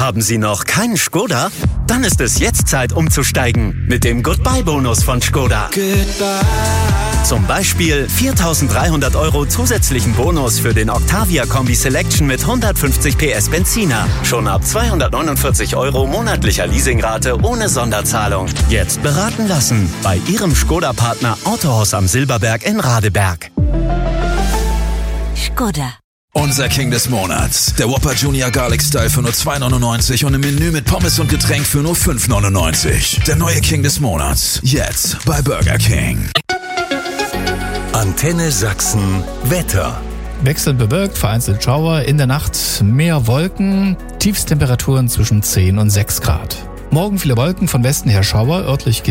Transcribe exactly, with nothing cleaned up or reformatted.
Haben Sie noch keinen Skoda? Dann ist es jetzt Zeit umzusteigen mit dem Goodbye-Bonus von Skoda. Goodbye. Zum Beispiel viertausenddreihundert Euro zusätzlichen Bonus für den Octavia Kombi Selection mit hundertfünfzig P S Benziner. Schon ab zweihundertneunundvierzig Euro monatlicher Leasingrate ohne Sonderzahlung. Jetzt beraten lassen bei Ihrem Skoda-Partner Autohaus am Silberberg in Radeberg. Skoda. Unser King des Monats. Der Whopper Junior Garlic Style für nur zwei neunundneunzig und im Menü mit Pommes und Getränk für nur fünf neunundneunzig. Der neue King des Monats. Jetzt bei Burger King. Antenne Sachsen Wetter. Wechselnd bewölkt, vereinzelt Schauer, in der Nacht mehr Wolken, Tiefstemperaturen zwischen zehn und sechs Grad. Morgen viele Wolken, von Westen her Schauer, örtlich